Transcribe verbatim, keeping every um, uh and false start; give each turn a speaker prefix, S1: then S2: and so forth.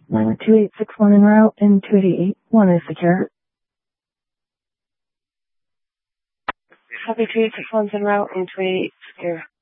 S1: two eight six one en route and two eight eight one is secure.
S2: Copy two eight six one's en route and two eight eight secure.